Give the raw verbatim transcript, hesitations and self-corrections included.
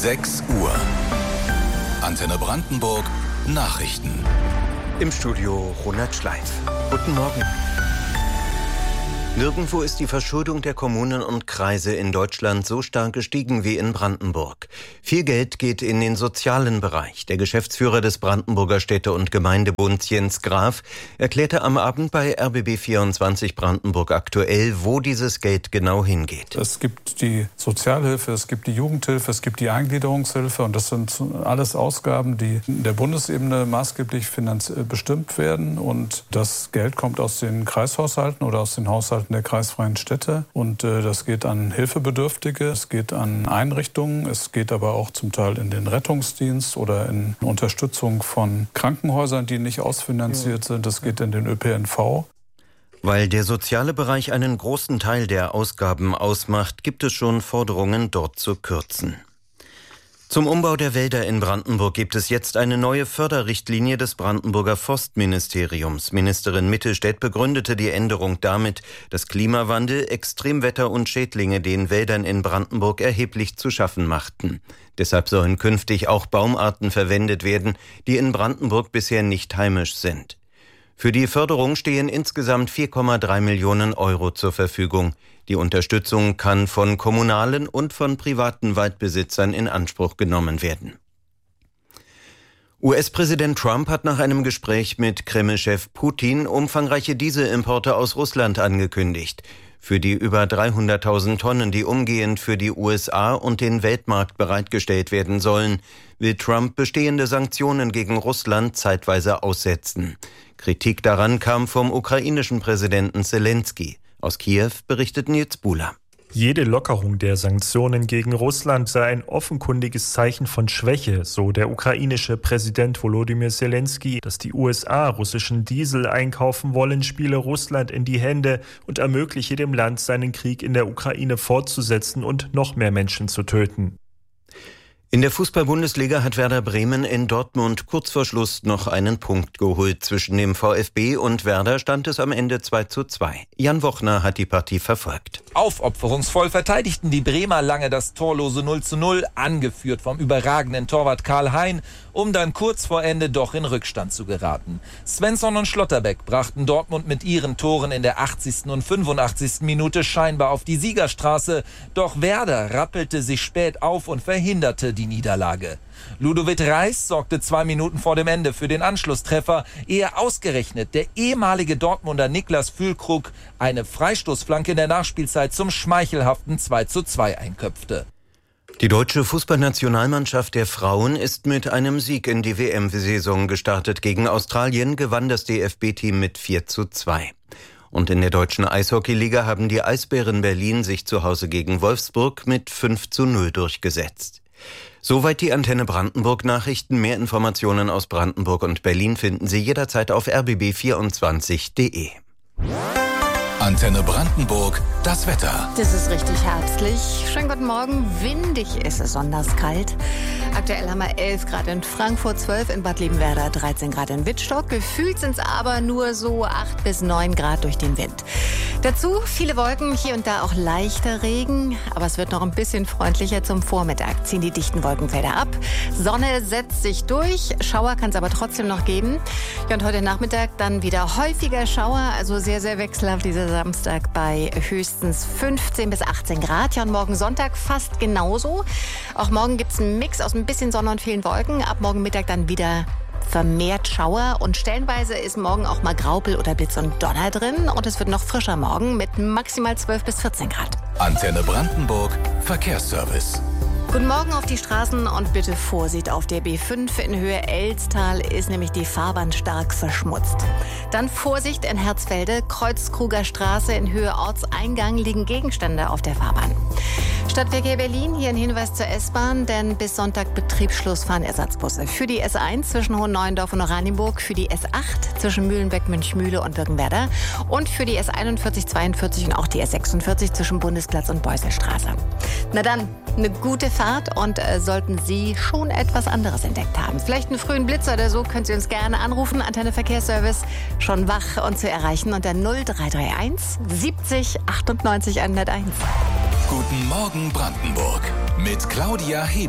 sechs Uhr. Antenne Brandenburg Nachrichten. Im Studio Ronald Schleif. Guten Morgen. Nirgendwo ist die Verschuldung der Kommunen und Kreise in Deutschland so stark gestiegen wie in Brandenburg. Viel Geld geht in den sozialen Bereich. Der Geschäftsführer des Brandenburger Städte- und Gemeindebunds Jens Graf erklärte am Abend bei R B B vierundzwanzig Brandenburg aktuell, wo dieses Geld genau hingeht. Es gibt die Sozialhilfe, es gibt die Jugendhilfe, es gibt die Eingliederungshilfe und das sind alles Ausgaben, die in der Bundesebene maßgeblich finanz- bestimmt werden und das Geld kommt aus den Kreishaushalten oder aus den Haushalten der kreisfreien Städte und äh, das geht an Hilfebedürftige, es geht an Einrichtungen, es geht aber auch zum Teil in den Rettungsdienst oder in Unterstützung von Krankenhäusern, die nicht ausfinanziert sind, es geht in den Ö P N V. Weil der soziale Bereich einen großen Teil der Ausgaben ausmacht, gibt es schon Forderungen, dort zu kürzen. Zum Umbau der Wälder in Brandenburg gibt es jetzt eine neue Förderrichtlinie des Brandenburger Forstministeriums. Ministerin Mittelstädt begründete die Änderung damit, dass Klimawandel, Extremwetter und Schädlinge den Wäldern in Brandenburg erheblich zu schaffen machten. Deshalb sollen künftig auch Baumarten verwendet werden, die in Brandenburg bisher nicht heimisch sind. Für die Förderung stehen insgesamt vier Komma drei Millionen Euro zur Verfügung. Die Unterstützung kann von kommunalen und von privaten Waldbesitzern in Anspruch genommen werden. U S-Präsident Trump hat nach einem Gespräch mit Kreml-Chef Putin umfangreiche Dieselimporte aus Russland angekündigt. Für die über dreihunderttausend Tonnen, die umgehend für die U S A und den Weltmarkt bereitgestellt werden sollen, will Trump bestehende Sanktionen gegen Russland zeitweise aussetzen. Kritik daran kam vom ukrainischen Präsidenten Selenskyj. Aus Kiew berichtet Nils Buhler. Jede Lockerung der Sanktionen gegen Russland sei ein offenkundiges Zeichen von Schwäche, so der ukrainische Präsident Volodymyr Selenskyj. Dass die U S A russischen Diesel einkaufen wollen, spiele Russland in die Hände und ermögliche dem Land, seinen Krieg in der Ukraine fortzusetzen und noch mehr Menschen zu töten. In der Fußball-Bundesliga hat Werder Bremen in Dortmund kurz vor Schluss noch einen Punkt geholt. Zwischen dem VfB und Werder stand es am Ende zwei zu zwei. Jan Wochner hat die Partie verfolgt. Aufopferungsvoll verteidigten die Bremer lange das torlose null zu null, angeführt vom überragenden Torwart Karl Hein, um dann kurz vor Ende doch in Rückstand zu geraten. Svensson und Schlotterbeck brachten Dortmund mit ihren Toren in der achtzigsten und fünfundachtzigsten Minute scheinbar auf die Siegerstraße. Doch Werder rappelte sich spät auf und verhinderte die Niederlage. Ludovic Reis sorgte zwei Minuten vor dem Ende für den Anschlusstreffer, ehe ausgerechnet der ehemalige Dortmunder Niklas Füllkrug eine Freistoßflanke in der Nachspielzeit zum schmeichelhaften zwei zu zwei einköpfte. Die deutsche Fußballnationalmannschaft der Frauen ist mit einem Sieg in die W M-Saison gestartet. Gegen Australien gewann das D F B-Team mit vier zu zwei. Und in der deutschen Eishockeyliga haben die Eisbären Berlin sich zu Hause gegen Wolfsburg mit fünf zu null durchgesetzt. Soweit die Antenne Brandenburg Nachrichten. Mehr Informationen aus Brandenburg und Berlin finden Sie jederzeit auf r b b vierundzwanzig punkt de. Antenne Brandenburg, das Wetter. Das ist richtig herbstlich. Schönen guten Morgen. Windig ist es, besonders kalt. Aktuell haben wir elf Grad in Frankfurt, zwölf in Bad Liebenwerda, dreizehn Grad in Wittstock. Gefühlt sind es aber nur so acht bis neun Grad durch den Wind. Dazu viele Wolken, hier und da auch leichter Regen. Aber es wird noch ein bisschen freundlicher zum Vormittag. Ziehen die dichten Wolkenfelder ab. Sonne setzt sich durch. Schauer kann es aber trotzdem noch geben. Ja, und heute Nachmittag dann wieder häufiger Schauer. Also sehr, sehr wechselhaft dieser Samstag bei höchstens fünfzehn bis achtzehn Grad. Ja, und morgen Sonntag fast genauso. Auch morgen gibt es einen Mix aus ein bisschen Sonne und vielen Wolken. Ab morgen Mittag dann wieder vermehrt Schauer. Und stellenweise ist morgen auch mal Graupel oder Blitz und Donner drin. Und es wird noch frischer morgen mit maximal zwölf bis vierzehn Grad. Antenne Brandenburg, Verkehrsservice. Guten Morgen auf die Straßen und bitte Vorsicht auf der B fünf in Höhe Elstal ist nämlich die Fahrbahn stark verschmutzt. Dann Vorsicht in Herzfelde, Kreuzkruger Straße in Höhe Ortseingang liegen Gegenstände auf der Fahrbahn. Stadtverkehr Berlin, hier ein Hinweis zur S-Bahn, denn bis Sonntag Betriebsschluss fahren Ersatzbusse. Für die S eins zwischen Hohenneuendorf und Oranienburg, für die S acht zwischen Mühlenbeck, Münchmühle und Birkenwerder und für die S einundvierzig, zweiundvierzig und auch die S sechsundvierzig zwischen Bundesplatz und Beusselstraße. Na dann, eine gute Fahrt und äh, sollten Sie schon etwas anderes entdeckt haben. Vielleicht einen frühen Blitzer oder so, können Sie uns gerne anrufen. Antenne Verkehrsservice, schon wach und zu erreichen unter null drei drei eins siebzig achtundneunzig hunderteins. Guten Morgen Brandenburg mit Claudia Hebel.